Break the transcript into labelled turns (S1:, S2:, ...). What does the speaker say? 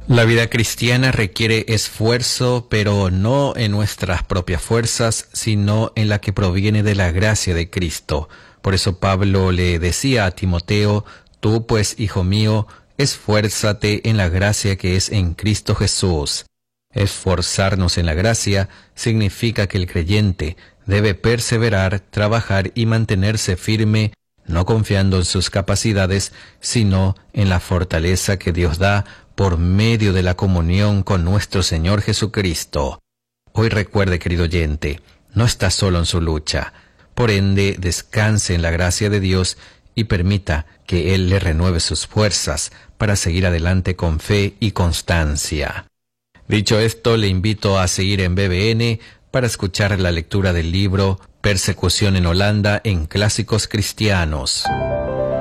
S1: La vida cristiana requiere esfuerzo, pero no en nuestras propias fuerzas, sino en la que proviene de la gracia de Cristo. Por eso Pablo le decía a Timoteo: tú pues, hijo mío, esfuérzate en la gracia que es en Cristo Jesús. Esforzarnos en la gracia significa que el creyente debe perseverar, trabajar y mantenerse firme, no confiando en sus capacidades, sino en la fortaleza que Dios da por medio de la comunión con nuestro Señor Jesucristo. Hoy recuerde, querido oyente, no está solo en su lucha. Por ende, descanse en la gracia de Dios y permita que Él le renueve sus fuerzas para seguir adelante con fe y constancia. Dicho esto, le invito a seguir en BBN para escuchar la lectura del libro Persecución en Holanda en Clásicos Cristianos.